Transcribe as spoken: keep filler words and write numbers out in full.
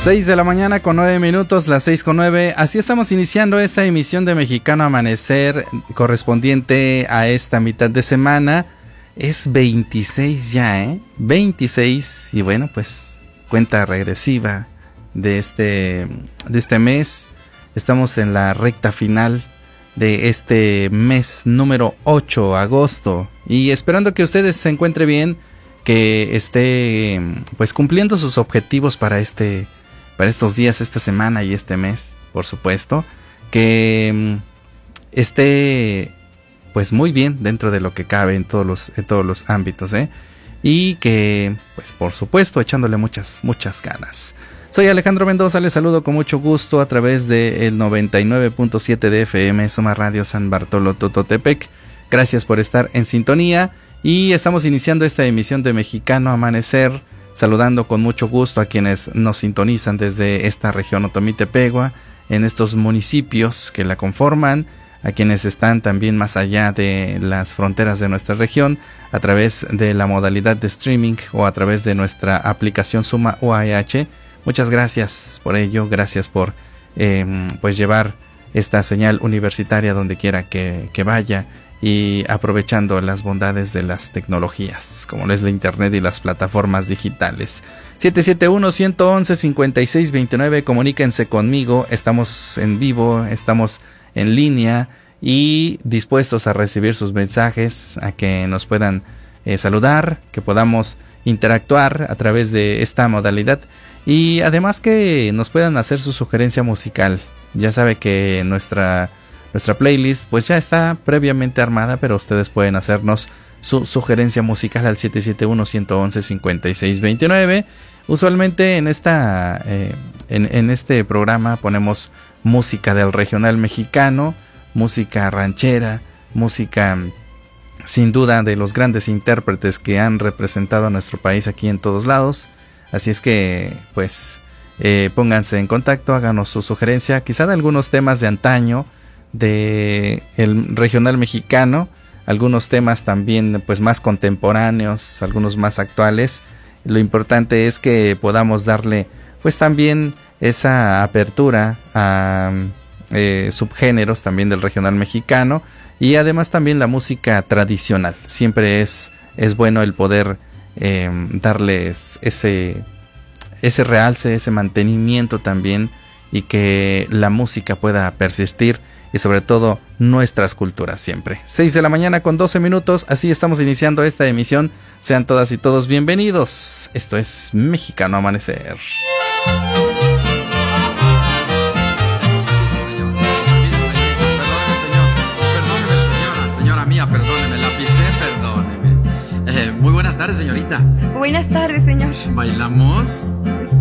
seis de la mañana con nueve minutos, las seis con nueve. Así estamos iniciando esta emisión de Mexicano Amanecer correspondiente a esta mitad de semana. Es veintiséis ya, ¿eh? veintiséis y bueno, pues cuenta regresiva de este, de este mes. Estamos en la recta final de este mes número ocho, agosto. Y esperando que ustedes se encuentren bien, que esté pues cumpliendo sus objetivos para este para estos días, esta semana y este mes, por supuesto, que esté pues muy bien dentro de lo que cabe en todos los en todos los ámbitos, ¿eh? Y que pues por supuesto echándole muchas muchas ganas. Soy Alejandro Mendoza, les saludo con mucho gusto a través del noventa y nueve punto siete de F M, Soma Radio San Bartolo Tototepec. Gracias por estar en sintonía. Y estamos iniciando esta emisión de Mexicano Amanecer, saludando con mucho gusto a quienes nos sintonizan desde esta región Otomitepegua, en estos municipios que la conforman, a quienes están también más allá de las fronteras de nuestra región, a través de la modalidad de streaming o a través de nuestra aplicación Suma U A H. Muchas gracias por ello, gracias por eh, pues llevar esta señal universitaria donde quiera que, que vaya, y aprovechando las bondades de las tecnologías, como es la internet y las plataformas digitales. siete siete uno, uno uno uno, cinco seis dos nueve, comuníquense conmigo, estamos en vivo, estamos en línea y dispuestos a recibir sus mensajes, a que nos puedan eh, saludar, que podamos interactuar a través de esta modalidad y además que nos puedan hacer su sugerencia musical. Ya sabe que nuestra... Nuestra playlist pues ya está previamente armada, pero ustedes pueden hacernos su sugerencia musical al siete siete uno, uno uno uno, cinco seis dos nueve. Usualmente en, esta, eh, en, en este programa ponemos música del regional mexicano, música ranchera, música sin duda de los grandes intérpretes que han representado a nuestro país aquí en todos lados. Así es que pues eh, pónganse en contacto, háganos su sugerencia, quizá de algunos temas de antaño, de el regional mexicano, algunos temas también pues más contemporáneos, algunos más actuales. Lo importante es que podamos darle pues también esa apertura a eh, subgéneros también del regional mexicano y además también la música tradicional. Siempre es, es bueno el poder eh, darles ese, ese realce, ese mantenimiento también, y que la música pueda persistir y sobre todo nuestras culturas siempre. seis de la mañana con doce minutos, así estamos iniciando esta emisión. Sean todas y todos bienvenidos. Esto es Mexicano Amanecer. Perdóneme, señora, señora mía, perdóneme, la pisé, perdóneme. Eh, muy buenas tardes, señorita. Buenas tardes, señor. ¿Bailamos?